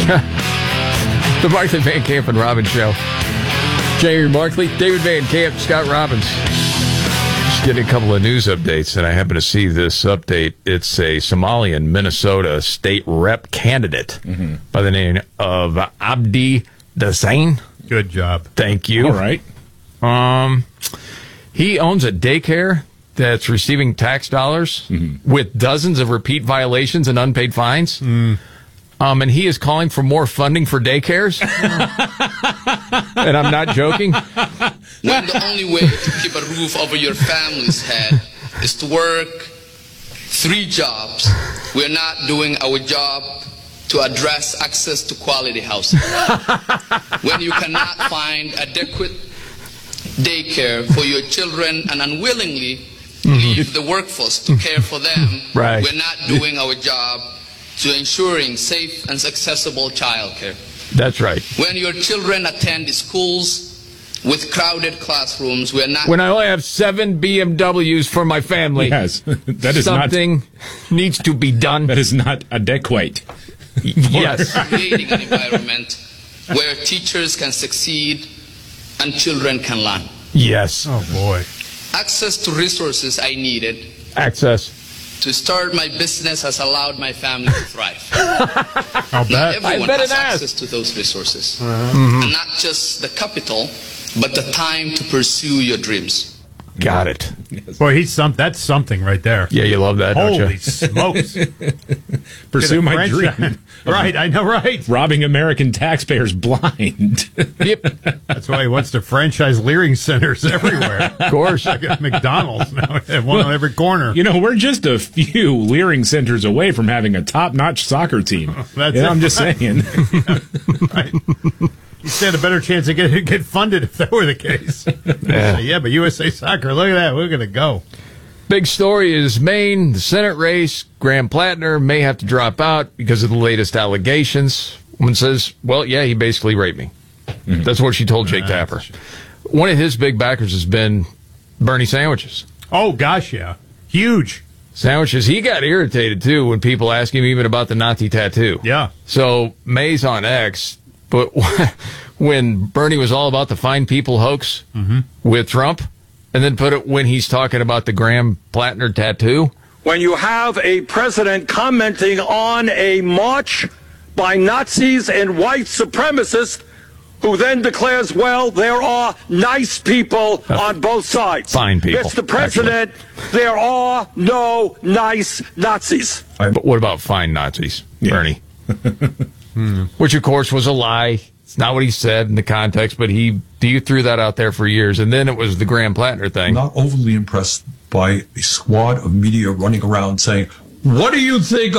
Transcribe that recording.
The Markley, Van Camp, and Robbins Show. Jamie Markley, David Van Camp, Scott Robbins. Just getting a couple of news updates, and I happen to see this update. It's a Somalian Minnesota state rep candidate by the name of Abdi Dazain. Good job. Thank you. All right. He owns a daycare that's receiving tax dollars with dozens of repeat violations and unpaid fines. And he is calling for more funding for daycares. And I'm not joking. When the only way to keep a roof over your family's head is to work 3 jobs, we're not doing our job to address access to quality housing. When you cannot find adequate daycare for your children and unwillingly leave the workforce to care for them, Right. we're not doing our job to ensuring safe and accessible childcare. That's right. When your children attend schools with crowded classrooms, we're not... When I only have 7 BMWs for my family, Yes, that is something needs to be done. That is not adequate. Yes. creating an environment where teachers can succeed and children can learn. Yes. Oh, boy. Access to resources I needed Access. to start my business has allowed my family to thrive. I'll Not bet. everyone bet has it has. access to those resources. And not just the capital, but the time to pursue your dreams. Got it. Boy, that's something right there. Yeah, you love that, don't Holy you? smokes. Pursue my French dream. guy. Right, I know, right. Robbing American taxpayers blind. Yep. That's why he wants to franchise Leering centers everywhere. Of course. Like at McDonald's now. They have one on every corner. You know, we're just a few Leering centers away from having a top-notch soccer team. That's Yeah, it. I'm just saying. Right. You stand a better chance to get funded if that were the case. Yeah. But USA Soccer, look at that. We're going to go. Big story is Maine, the Senate race. Graham Plattner may have to drop out because of the latest allegations. Woman says, well, yeah, he basically raped me. That's what she told Jake Tapper. One of his big backers has been Bernie Sandwiches. Oh, gosh, yeah. Huge. Sandwiches, he got irritated, too, when people ask him even about the Nazi tattoo. Yeah. So May's on X, but when Bernie was all about the fine people hoax with Trump, and then put it when he's talking about the Graham Plattner tattoo. When you have a president commenting on a march by Nazis and white supremacists who then declares, well, there are nice people on both sides. Fine people, Mr. President, there are no nice Nazis. But what about fine Nazis, Bernie? Which, of course, was a lie. It's not what he said in the context, but he threw that out there for years. And then it was the Graham Plattner thing. Not overly impressed by a squad of media running around saying, what do you think